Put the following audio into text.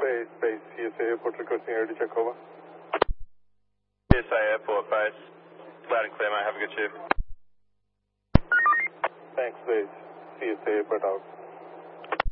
Space, CSA Airport requesting air to check over. CSA Airport base, loud and clear mate, have a good shift. Thanks, Space, CSA Airport out.